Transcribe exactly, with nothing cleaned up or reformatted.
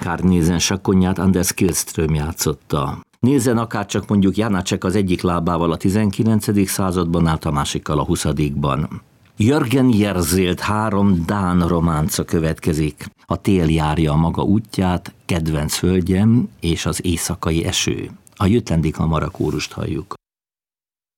Rickard Nielsen sakkonját Anders Kihlström játszotta. Nielsen akárcsak mondjuk Janácsek az egyik lábával a tizenkilencedik században állt, a másikkal a huszadikban. Jörgen Jersild három dán románca következik. A tél járja a maga útját, Kedvenc hölgyem és az éjszakai eső. A Jütlendi Kamara kórust halljuk.